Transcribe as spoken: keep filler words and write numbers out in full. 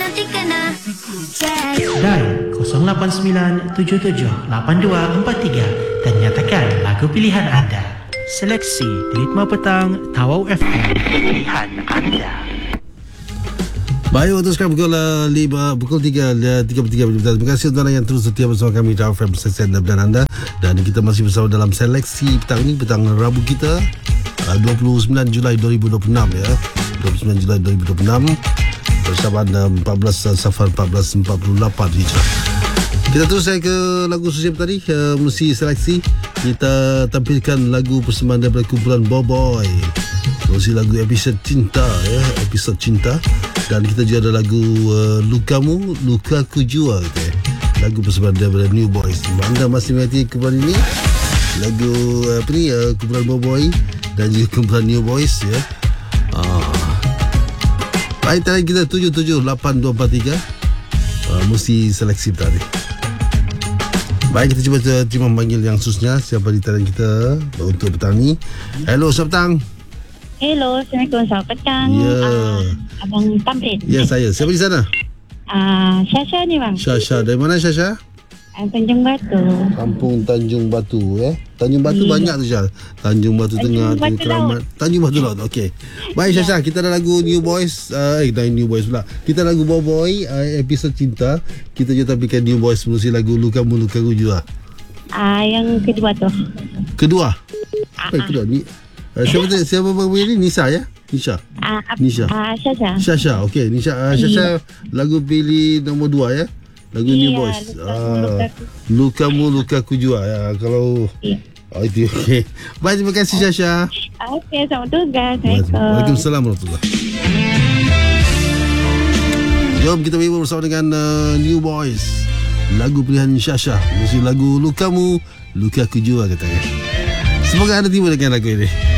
nanti kena cek. Dial kosong lapan sembilan tujuh tujuh lapan dua empat tiga dan nyatakan lagu pilihan anda. Seleksi Ritma Petang Tawau F M, pilihan anda. Baik, untuk sekarang pukul uh, lima, pukul tiga, tiga puluh tiga minit. Terima kasih tuan yang terus setia bersama kami di F M Seleksi dan anda. Dan kita masih bersama dalam seleksi petang ini, petang Rabu kita, uh, dua puluh sembilan Julai dua ribu dua puluh enam ya. dua puluh sembilan Julai dua ribu dua puluh enam bersamaan uh, empat belas Safar empat belas empat puluh lapan Hijrah. Kita terus saya ke lagu sosial tadi, uh, mesti seleksi. Kita tampilkan lagu persembahan daripada kumpulan Boboiboy. Mesti lagu episod cinta ya, episod cinta. Dan kita juga ada lagu uh, Lukamu, Lukaku Jua gitu ya. Lagu persembahan daripada New Boys. Anda masih mengerti kumpulan ini? Lagu uh, apa ni, uh, kumpulan Boboiboy dan juga kumpulan New Boys ya. Ah. Baik, tadi kita tujuh tujuh lapan dua empat tiga. Uh, mesti seleksi tadi. Baik, kita cuba terima panggil yang khususnya. Siapa di talian kita untuk petang ni? Hello, selamat petang. Hello, Assalamualaikum. Selamat petang. Ya. Uh, Abang Tamrin. Ya, saya. Siapa di sana? Uh, Syasha ni bang. Syasha. Dari mana Syasha? Uh, Tanjung Batu. Kampung Tanjung Batu eh. Tanjung Batu yeah. Banyak tu Syah. Tanjung Batu Tanjung Tengah, Batu Tanjung Keramat, Tanjung Batu Laut. Okey. Baik Syasha, kita ada lagu New Boys, uh, eh dah New Boys pula. Kita lagu Boboiboy uh, episod cinta. Kita juga tampilkan New Boys melalui lagu Lukamu Lukaku Jua. Ah, uh, yang kedua tu. Kedua. Apa uh, kedua ni? Uh, siapa tu? Siapa bagi ni? Nisa ya? Nisha. Ah, uh, Nisha. Ah, uh, Syasha. Syasha. Okey, Nisha. Uh, Syasha lagu pilih nombor dua ya. Lagu yeah, New Boys. Ah, Lukamu Lukaku Jua ya. Kalau yeah. Oh, itu okey. Baik, terima kasih Syasha. Okey, selamat tugas. Assalamualaikum. Waalaikumsalam warahmatullahi. Jom kita berburu bersama dengan uh, New Boys. Lagu pilihan Syasha, mesti lagu Lukamu Lukaku Jua katanya. Semoga anda tiba dengan lagu ini.